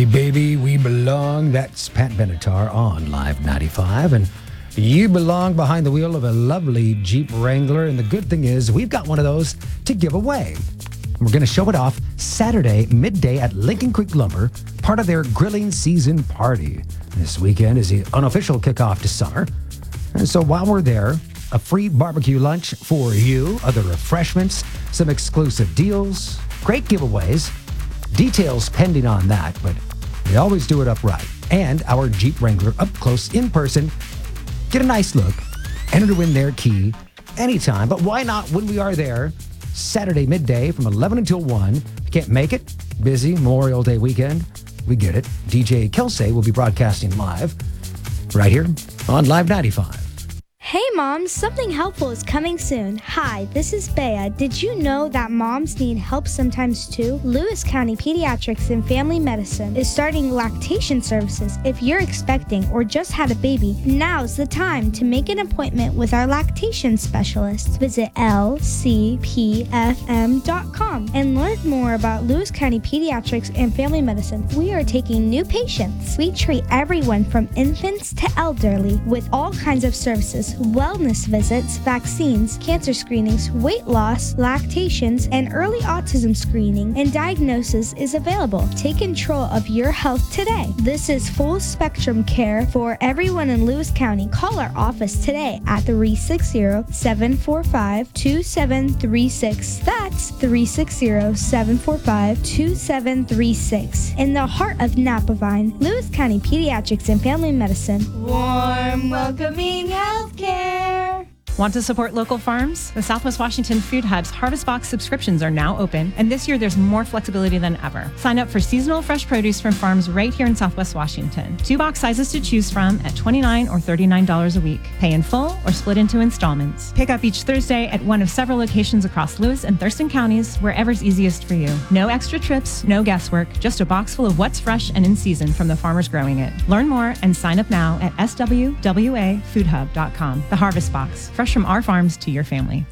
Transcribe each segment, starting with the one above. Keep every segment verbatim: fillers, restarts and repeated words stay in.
Hey baby, we belong. That's Pat Benatar on Live ninety-five. And you belong behind the wheel of a lovely Jeep Wrangler. And the good thing is we've got one of those to give away. We're going to show it off Saturday midday at Lincoln Creek Lumber, part of their grilling season party. This weekend is the unofficial kickoff to summer. And so while we're there, a free barbecue lunch for you, other refreshments, some exclusive deals, great giveaways. Details pending on that, but we always do it up right. And our Jeep Wrangler up close in person. Get a nice look. Enter to win their key anytime. But why not when we are there Saturday midday from eleven until one? If you can't make it, busy Memorial Day weekend, we get it. D J Kelsey will be broadcasting live right here on Live ninety-five. Hey moms, something helpful is coming soon. Hi, this is Bea. Did you know that moms need help sometimes too? Lewis County Pediatrics and Family Medicine is starting lactation services. If you're expecting or just had a baby, now's the time to make an appointment with our lactation specialist. Visit L C P F M dot com and learn more about Lewis County Pediatrics and Family Medicine. We are taking new patients. We treat everyone from infants to elderly with all kinds of services. Wellness visits, vaccines, cancer screenings, weight loss, lactations, and early autism screening and diagnosis is available. Take control of your health today. This is full spectrum care for everyone in Lewis County. Call our office today at three six zero, seven four five, two seven three six. That's three six zero, seven four five, two seven three six. In the heart of Napavine, Lewis County Pediatrics and Family Medicine. Warm, welcoming healthcare. Want to support local farms? The Southwest Washington Food Hub's Harvest Box subscriptions are now open, and this year there's more flexibility than ever. Sign up for seasonal fresh produce from farms right here in Southwest Washington. Two box sizes to choose from at twenty-nine dollars or thirty-nine dollars a week. Pay in full or split into installments. Pick up each Thursday at one of several locations across Lewis and Thurston counties, wherever's easiest for you. No extra trips, no guesswork, just a box full of what's fresh and in season from the farmers growing it. Learn more and sign up now at S W W A food hub dot com. The Harvest Box, fresh from our farms to your family.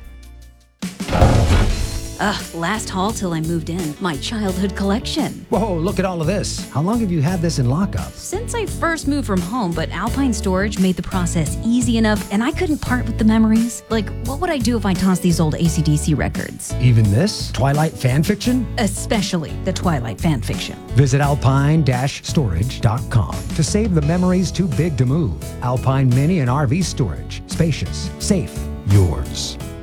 Ugh, last haul till I moved in. My childhood collection. Whoa, look at all of this. How long have you had this in lockup? Since I first moved from home, but Alpine Storage made the process easy enough and I couldn't part with the memories. Like, what would I do if I tossed these old A C D C records? Even this? Twilight fan fiction? Especially the Twilight fan fiction. Visit alpine dash storage dot com to save the memories too big to move. Alpine Mini and R V Storage. Spacious, safe, yours.